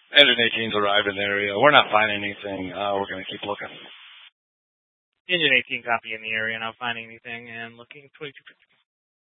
Engine 18's arrived in the area. We're not finding anything. We're going to keep looking. Engine 18 copy in the area, not finding anything, and looking 2250.